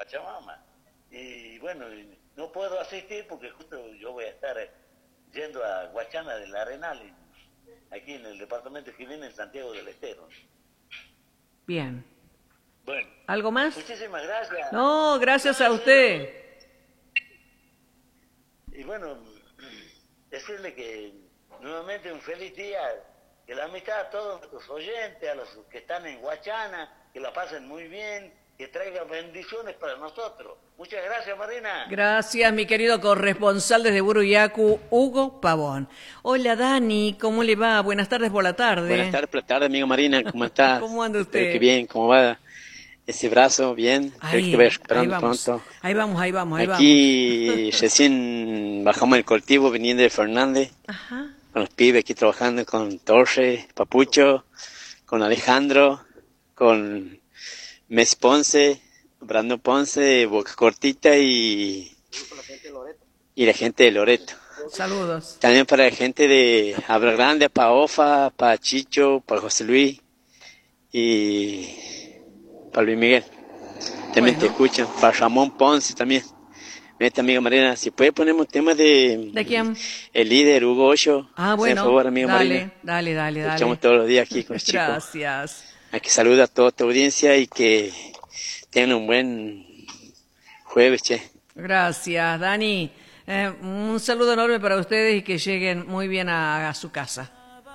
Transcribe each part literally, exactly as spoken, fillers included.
Pachamama. Y bueno, no puedo asistir porque justo yo voy a estar yendo a Guachana del Arenal, aquí en el departamento que viene en Santiago del Estero. Bien. Bueno. ¿Algo más? Muchísimas gracias. No, gracias a usted. Y bueno, decirle que nuevamente un feliz día, que la amistad a todos los oyentes, a los que están en Guachana, que la pasen muy bien, que traigan bendiciones para nosotros. Muchas gracias, Marina. Gracias, mi querido corresponsal desde Buruyacu, Hugo Pavón. Hola, Dani, ¿cómo le va? Buenas tardes por la tarde. Buenas tardes por la tarde, amigo Marina, ¿cómo estás? ¿Cómo anda usted? Espero que bien, ¿cómo va ese brazo? Bien, ahí, que ver ahí vamos, pronto. ahí vamos, ahí vamos, ahí aquí vamos. recién bajamos el colectivo viniendo de Fernández, Ajá. Con los pibes aquí trabajando con Torre, Papucho, con Alejandro, con Messi Ponce, Brando Ponce, Boca Cortita y, y la gente de Loreto. Saludos. También para la gente de Abra Grande, para Ofa, para Chicho, para José Luis y para Luis Miguel. También bueno. Te escuchan. Para Ramón Ponce también. Esta amiga Marina, si puede ponerme un tema de... ¿De quién? El líder, Hugo Ocho. Ah, bueno. Por favor, amiga dale, Marina. Dale, dale, dale. Escuchamos todos los días aquí con los chicos. Gracias. A que saluda a toda tu audiencia y que tengan un buen jueves, che. Gracias, Dani. Eh, un saludo enorme para ustedes y que lleguen muy bien a, a su casa.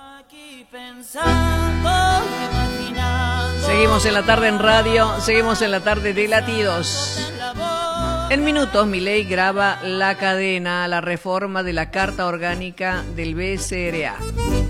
Seguimos en la tarde en radio, seguimos en la tarde de Latidos. En minutos, Milei graba La Cadena, la reforma de la Carta Orgánica del B C R A.